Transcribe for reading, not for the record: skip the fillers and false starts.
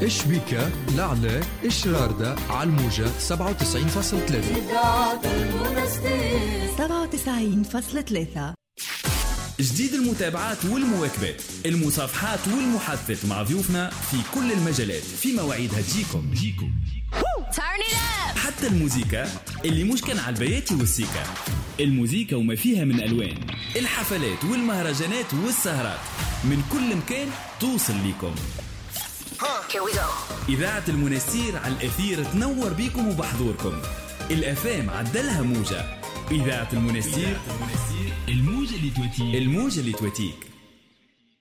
إشبيكا لعلة إشراردة على الموجة 97.3 97.3. جديد المتابعات والمواكبات، المصافحات والمحادثات مع ضيوفنا في كل المجالات في مواعيدها تجيكم حتى الموزيكا اللي مش كان على البياتي والسيكا، الموزيكا وما فيها من ألوان، الحفلات والمهرجانات والسهرات من كل مكان توصل ليكم. إذاعة المنستير على الأثير تنور بيكم وبحضوركم. الأفام عدلها موجة. إذاعة المنستير الموجة اللي توتيك.